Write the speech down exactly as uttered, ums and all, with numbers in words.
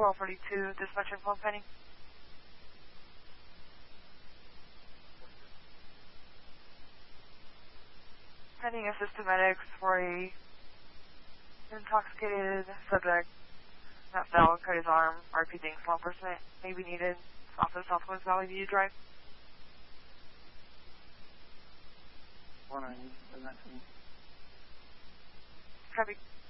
four forty-two, dispatch info pending. Pending assisted medics for a intoxicated subject that fell, cut his arm, R P thinks law enforcement may be needed off the Southwest Valley View Drive. four ninety, seven nineteen. Copy.